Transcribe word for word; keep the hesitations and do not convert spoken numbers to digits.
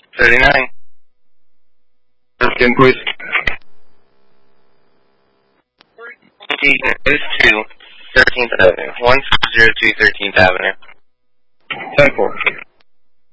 thirty-nine. Again, please. Is to thirteenth Avenue. one five zero two thirteenth Avenue. ten four.